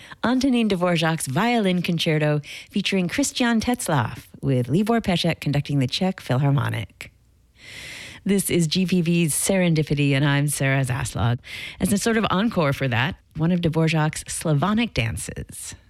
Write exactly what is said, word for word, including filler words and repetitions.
Antonin Dvorak's Violin Concerto featuring Christian Tetzlaff, with Libor Pesek conducting the Czech Philharmonic. This is G P V's Serendipity, and I'm Sarah Zaslav. As a sort of encore for that, one of Dvorak's Slavonic dances.